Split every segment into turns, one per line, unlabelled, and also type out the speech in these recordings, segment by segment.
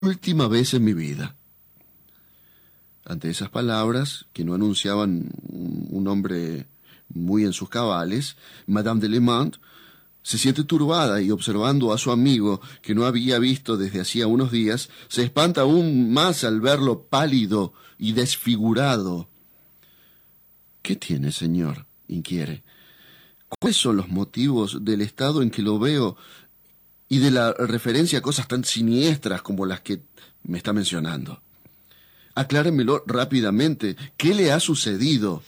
última vez en mi vida. Ante esas palabras, que no anunciaban un hombre muy en sus cabales, Madame de Lamotte se siente turbada y, observando a su amigo, que no había visto desde hacía unos días, se espanta aún más al verlo pálido y desfigurado. «¿Qué tiene, señor?», inquiere. «¿Cuáles son los motivos del estado en que lo veo y de la referencia a cosas tan siniestras como las que me está mencionando? Acláremelo rápidamente. ¿Qué le ha sucedido?»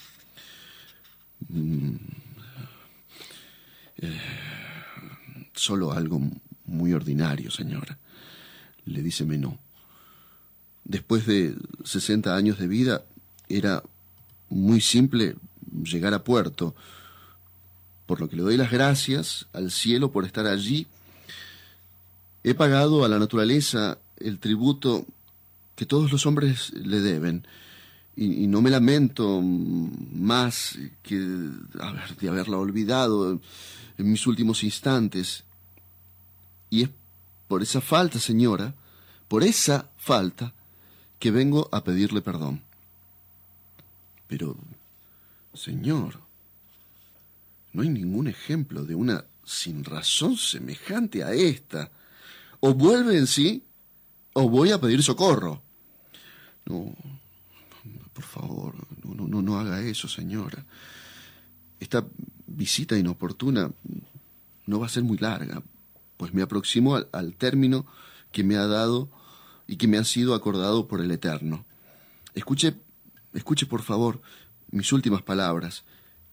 «Solo algo muy ordinario, señora», le dice Menot. «Después de 60 años de vida, era muy simple llegar a puerto, por lo que le doy las gracias al cielo por estar allí. He pagado a la naturaleza el tributo que todos los hombres le deben, y no me lamento más que de haberla olvidado en mis últimos instantes. Y es por esa falta, señora, por esa falta, que vengo a pedirle perdón». «Pero, señor, no hay ningún ejemplo de una sinrazón semejante a esta. O vuelve en sí, o voy a pedir socorro». «No, por favor, no haga eso, señora. Esta visita inoportuna no va a ser muy larga, pues me aproximo al término que me ha dado y que me ha sido acordado por el Eterno. Escuche, por favor, mis últimas palabras,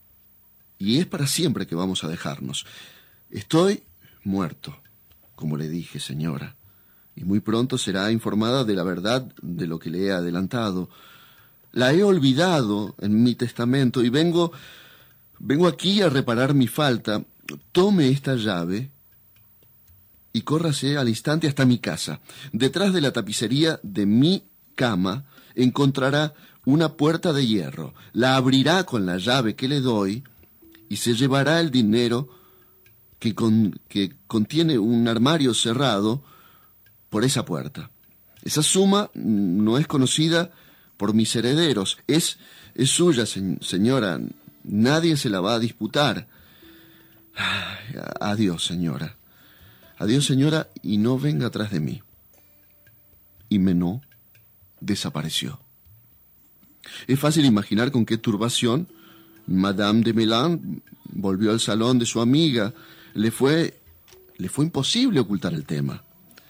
y es para siempre que vamos a dejarnos. Estoy muerto, como le dije, señora, y muy pronto será informada de la verdad de lo que le he adelantado. La he olvidado en mi testamento y vengo aquí a reparar mi falta. Tome esta llave y córrase al instante hasta mi casa. Detrás de la tapicería de mi cama encontrará una puerta de hierro. La abrirá con la llave que le doy y se llevará el dinero que contiene un armario cerrado por esa puerta. Esa suma no es conocida por mis herederos. Es suya, señora. Nadie se la va a disputar. Adiós, señora. Adiós, señora, y no venga atrás de mí». Y Menot desapareció. Es fácil imaginar con qué turbación Madame de Mélans volvió al salón de su amiga. Le fue imposible ocultar el tema.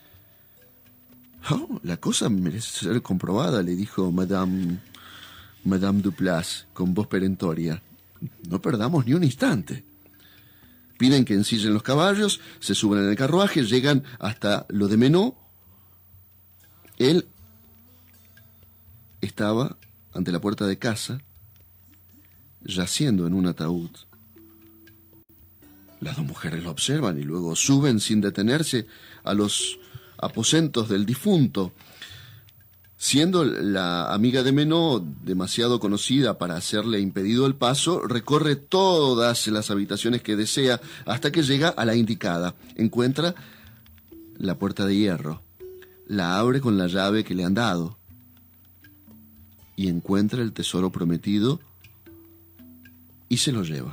«Oh, la cosa merece ser comprobada», le dijo Madame Duplass con voz perentoria. «No perdamos ni un instante». Piden que ensillen los caballos, se suben en el carruaje, llegan hasta lo de Menot. Él estaba ante la puerta de casa, yaciendo en un ataúd. Las dos mujeres lo observan y luego suben sin detenerse a los aposentos del difunto. Siendo la amiga de Menot demasiado conocida para hacerle impedido el paso, recorre todas las habitaciones que desea hasta que llega a la indicada. Encuentra la puerta de hierro, la abre con la llave que le han dado y encuentra el tesoro prometido y se lo lleva.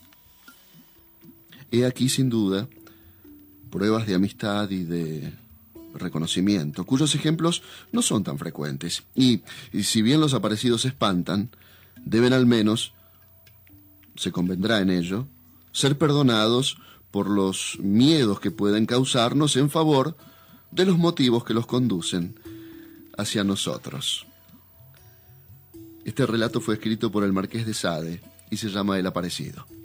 He aquí, sin duda, pruebas de amistad y de reconocimiento, cuyos ejemplos no son tan frecuentes. Y si bien los aparecidos espantan, deben al menos, se convendrá en ello, ser perdonados por los miedos que pueden causarnos en favor de los motivos que los conducen hacia nosotros. Este relato fue escrito por el Marqués de Sade y se llama El Aparecido.